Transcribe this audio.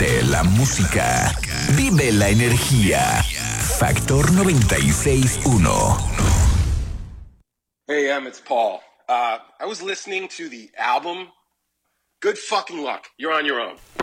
Siente la música. Vive la energía. Factor 96.1. Hey, it's Paul. I was listening to the album. Good fucking luck. You're on your own.